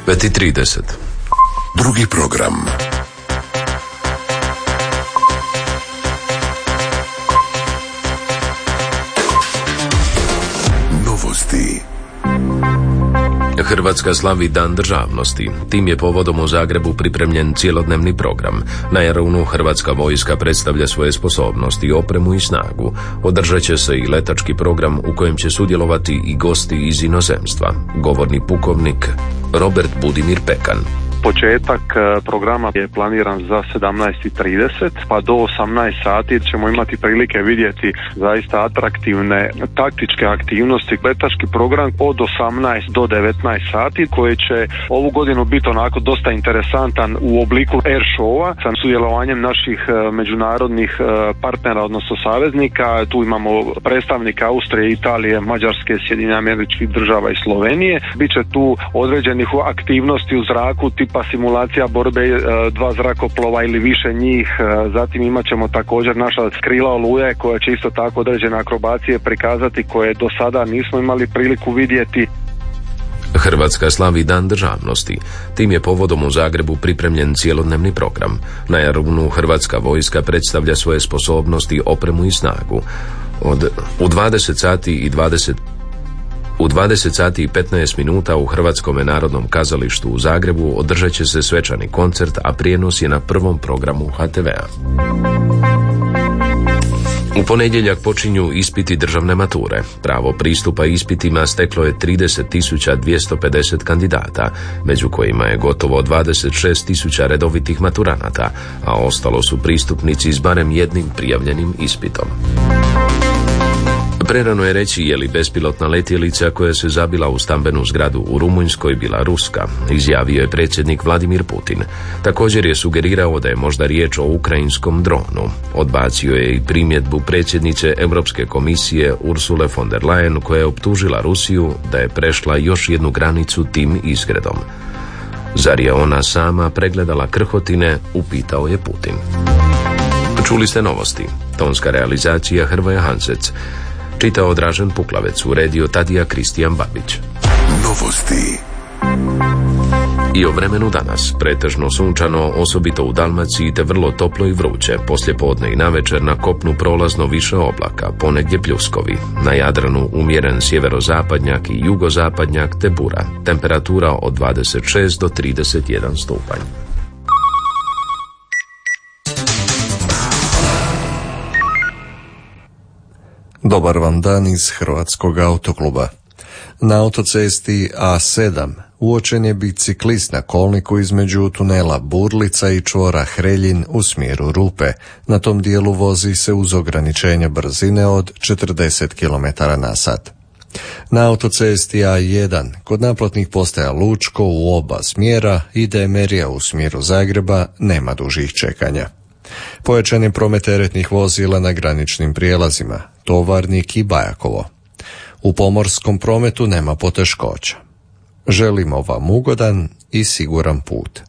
9:30. Drugi program. Novosti. Hrvatska slavi Dan državnosti. Tim je povodom u Zagrebu pripremljen cjelodnevni program. Na Jarunu Hrvatska vojska predstavlja svoje sposobnosti, opremu i snagu. Održat će se i letački program u kojem će sudjelovati i gosti iz inozemstva. Govorni pukovnik Robert Budimir Pekan. Početak programa je planiran za 17:30 pa do 18 sati ćemo imati prilike vidjeti zaista atraktivne taktičke aktivnosti. Letački program od 18 do 19 sati koji će ovu godinu biti onako dosta interesantan u obliku air showa sa sudjelovanjem naših međunarodnih partnera, odnosno saveznika. Tu imamo predstavnika Austrije, Italije, Mađarske, Sjedinjenih Američkih Država i Slovenije. Biće tu određenih aktivnosti u zraku tipa simulacija borbe dva zrakoplova ili više njih, zatim imat ćemo također naša krila Oluje koja će isto tako određene akrobacije prikazati koje do sada nismo imali priliku vidjeti. Hrvatska slavi Dan državnosti. Tim je povodom u Zagrebu pripremljen cjelodnevni program. Na Jarunu Hrvatska vojska predstavlja svoje sposobnosti, opremu i snagu. U 20 sati i 15 minuta u Hrvatskom narodnom kazalištu u Zagrebu održat će se svečani koncert, a prijenos je na prvom programu HTV-a. U ponedjeljak počinju ispiti državne mature. Pravo pristupa ispitima steklo je 30.250 kandidata, među kojima je gotovo 26.000 redovitih maturanata, a ostalo su pristupnici s barem jednim prijavljenim ispitom. Prerano je reći je li bespilotna letjelica koja se zabila u stambenu zgradu u Rumunjskoj bila ruska, izjavio je predsjednik Vladimir Putin. Također je sugerirao da je možda riječ o ukrajinskom dronu. Odbacio je i primjedbu predsjednice Europske komisije Ursule von der Leyen koja je optužila Rusiju da je prešla još jednu granicu tim izgredom. Zar je ona sama pregledala krhotine, upitao je Putin. Čuli ste novosti. Tonska realizacija Hrvoje Hansec. Čitao Dražen Puklavec, uredio Tadija Kristijan Babić. Novosti. I o vremenu danas. Pretežno sunčano, osobito u Dalmaciji, te vrlo toplo i vruće. Poslijepodne i navečer na kopnu prolazno više oblaka, ponegdje pljuskovi. Na Jadranu umjeren sjeverozapadnjak i jugozapadnjak te bura. Temperatura od 26 do 31 stupanj. Dobar vam dan iz Hrvatskog autokluba. Na autocesti A7 uočen je biciklist na kolniku između tunela Burlica i čvora Hreljin u smjeru Rupe. Na tom dijelu vozi se uz ograničenje brzine od 40 km/h. Na autocesti A1 kod naplatnih postaja Lučko u oba smjera ide Merija u smjeru Zagreba, nema dužih čekanja. Pojačan je promet teretnih vozila na graničnim prijelazima, Tovarnik i Bajakovo. U pomorskom prometu nema poteškoća. Želimo vam ugodan i siguran put.